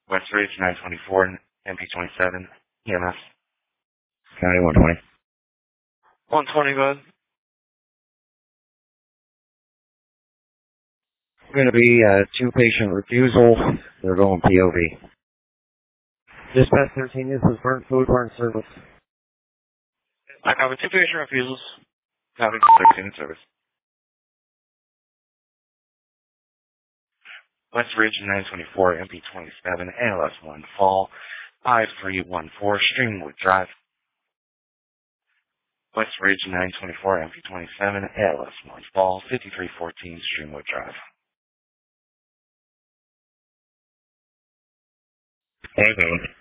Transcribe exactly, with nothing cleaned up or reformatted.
West Ridge nine twenty-four, M P twenty-seven, E M S. County one twenty. one twenty, go ahead. Going to be uh, two patient refusal. They're going P O V. Dispatch thirteen, this is burnt food, burnt service. I cover two patient refusals. County thirteen service. West Ridge nine twenty-four, M P twenty-seven, A L S one, Fall, five three one four, Streamwood Drive. West Ridge nine twenty-four, M P twenty-seven, A L S one, Fall, fifty-three fourteen, Streamwood Drive. Hey,